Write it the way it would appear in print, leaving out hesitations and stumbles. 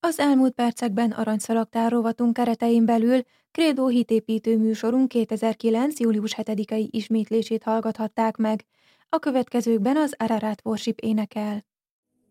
Az elmúlt percekben Aranyszalagtár rovatunk keretein belül Krédó hitépítő műsorunk 2009. július 7-i ismétlését hallgathatták meg. A következőkben az Ararat Worship énekel.